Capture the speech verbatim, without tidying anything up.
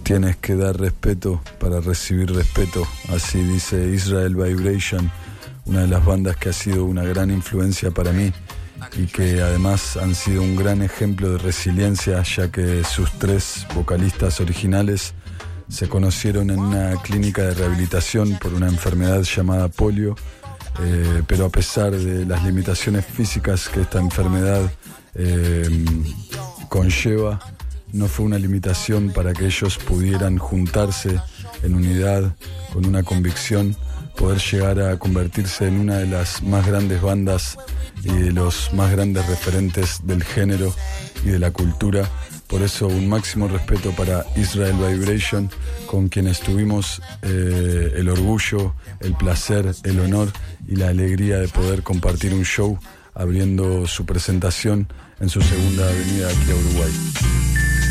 Tienes que dar respeto para recibir respeto, así dice Israel Vibration, una de las bandas que ha sido una gran influencia para mí y que además han sido un gran ejemplo de resiliencia, ya que sus tres vocalistas originales se conocieron en una clínica de rehabilitación por una enfermedad llamada polio, eh, pero a pesar de las limitaciones físicas que esta enfermedad eh, conlleva, no fue una limitación para que ellos pudieran juntarse en unidad, con una convicción, poder llegar a convertirse en una de las más grandes bandas y de los más grandes referentes del género y de la cultura. Por eso un máximo respeto para Israel Vibration, con quienes tuvimos eh, el orgullo, el placer, el honor y la alegría de poder compartir un show abriendo su presentación en su segunda avenida aquí a Uruguay.